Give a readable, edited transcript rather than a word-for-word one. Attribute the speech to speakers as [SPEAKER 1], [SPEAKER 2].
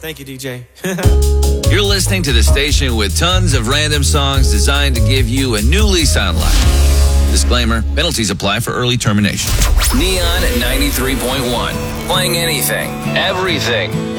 [SPEAKER 1] Thank you, DJ.
[SPEAKER 2] You're listening to the station with tons of random songs designed to give you a new lease on life. Disclaimer, penalties apply for early termination. Neon 93.1. Playing anything, everything.